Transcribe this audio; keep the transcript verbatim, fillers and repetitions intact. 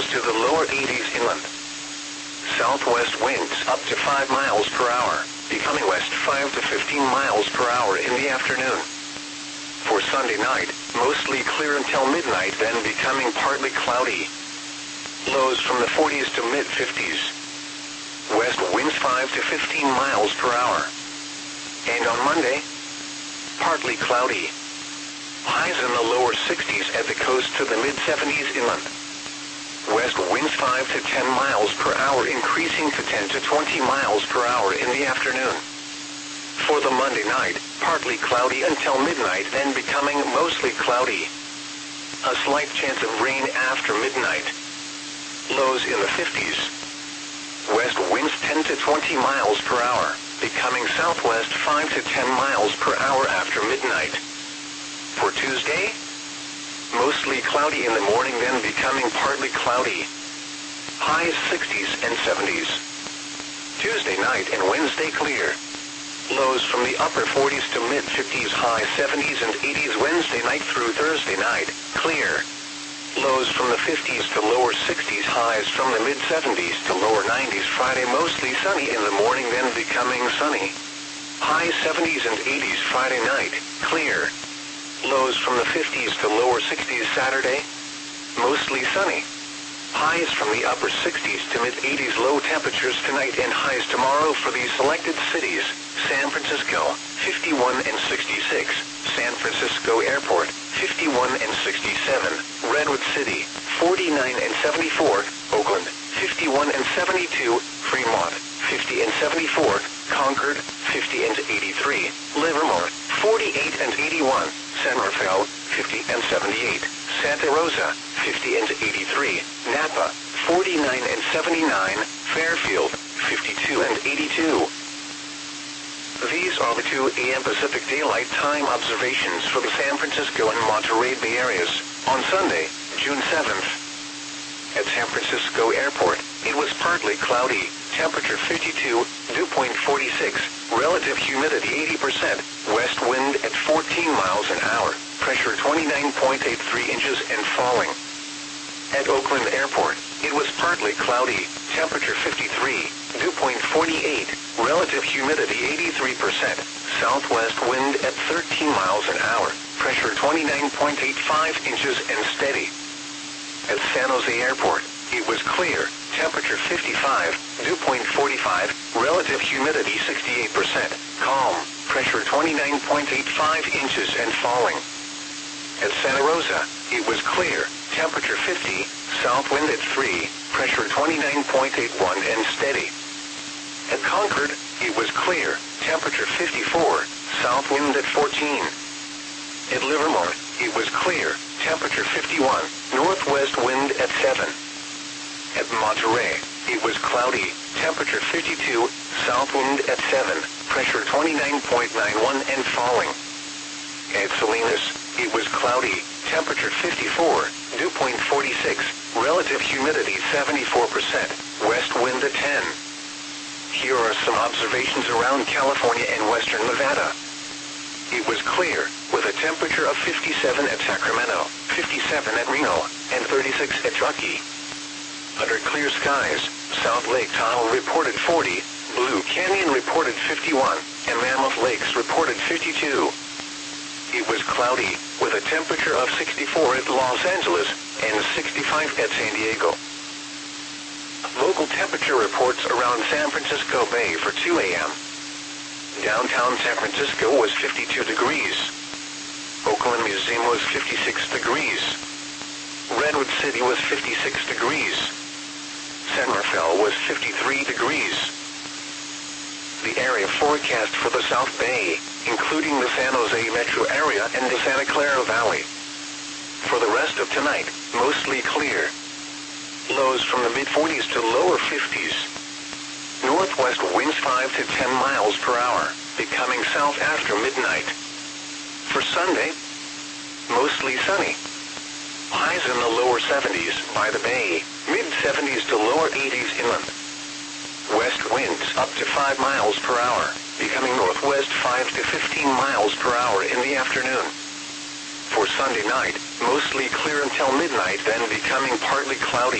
lows to the lower eighties inland. Southwest winds up to five miles per hour, becoming west five to fifteen miles per hour in the afternoon. For Sunday night, mostly clear until midnight, then becoming partly cloudy. Lows from the forties to mid-fifties. West winds five to fifteen miles per hour. And on Monday, partly cloudy. Highs in the lower sixties at the coast to the mid-seventies inland. West winds five to ten miles per hour, increasing to ten to twenty miles per hour in the afternoon. For the Monday night, partly cloudy until midnight, then becoming mostly cloudy. A slight chance of rain after midnight. Lows in the fifties. West winds ten to twenty miles per hour, becoming southwest five to ten miles per hour after midnight. For Tuesday, mostly cloudy in the morning, then becoming partly cloudy. Highs sixties and seventies. Tuesday night and Wednesday clear. Lows from the upper forties to mid-fifties, high seventies and eighties Wednesday night through Thursday night, clear. Lows from the fifties to lower sixties, highs from the mid-seventies to lower nineties Friday, mostly sunny in the morning, then becoming sunny. High seventies and eighties Friday night, clear. Lows from the fifties to lower sixties Saturday, mostly sunny. Highs from the upper sixties to mid-eighties, low temperatures tonight and highs tomorrow for these selected cities: San Francisco, fifty-one and sixty-six, San Francisco Airport, fifty-one and sixty-seven, Redwood City, forty-nine and seventy-four, Oakland, fifty-one and seventy-two, Fremont, fifty and seventy-four, Concord, fifty and eighty-three, Livermore, forty-eight and eighty-one, San Rafael, fifty and seventy-eight, Santa Rosa, fifty and eighty-three, Napa, forty-nine and seventy-nine, Fairfield, fifty-two and eighty-two. These are the two A M Pacific Daylight Time observations for the San Francisco and Monterey Bay areas on Sunday, June seventh. At San Francisco Airport, it was partly cloudy, temperature fifty-two, dew point forty-six, relative humidity eighty percent, west wind at fourteen miles an hour, pressure twenty-nine point eight three inches and falling. At Oakland Airport, it was partly cloudy, temperature fifty-three, dew point forty-eight, relative humidity eighty-three percent, southwest wind at thirteen miles an hour, pressure twenty-nine point eight five inches and steady. At San Jose Airport, it was clear, temperature fifty-five, dew point forty-five, relative humidity sixty-eight percent, calm, pressure twenty-nine point eight five inches and falling. At Santa Rosa, it was clear, temperature fifty, south wind at three, pressure twenty-nine point eight one and steady. At Concord, it was clear, temperature fifty-four, south wind at fourteen. At Livermore, it was clear, temperature fifty-one, northwest wind at seven. At Monterey, it was cloudy, temperature fifty-two, south wind at seven, pressure twenty-nine point nine one and falling. At Salinas, it was cloudy, temperature fifty-four, dew point forty-six, relative humidity seventy-four percent, west wind at ten. Here are some observations around California and western Nevada. It was clear, with a temperature of fifty-seven at Sacramento, fifty-seven at Reno, and thirty-six at Truckee. Under clear skies, South Lake Tahoe reported forty, Blue Canyon reported fifty-one, and Mammoth Lakes reported fifty-two. It was cloudy, with a temperature of sixty-four at Los Angeles, and sixty-five at San Diego. Local temperature reports around San Francisco Bay for two A M Downtown San Francisco was fifty-two degrees. Oakland Museum was fifty-six degrees. Redwood City was fifty-six degrees. San Rafael was fifty-three degrees. The area forecast for the South Bay, including the San Jose metro area and the Santa Clara Valley. For the rest of tonight, mostly clear. Lows from the mid-forties to lower fifties. Northwest winds five to ten miles per hour, becoming south after midnight. For Sunday, mostly sunny. Highs in the lower seventies by the bay, mid-seventies to lower eighties inland. West winds up to five miles per hour, becoming northwest five to fifteen miles per hour in the afternoon. For Sunday night, mostly clear until midnight, then becoming partly cloudy.